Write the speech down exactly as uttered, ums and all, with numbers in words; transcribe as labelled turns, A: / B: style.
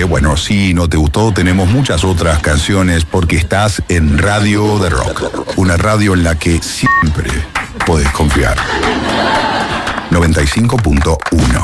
A: bueno, si no te gustó, tenemos muchas otras canciones porque estás en Radio de Rock. Una radio en la que siempre podés confiar. noventa y cinco punto uno.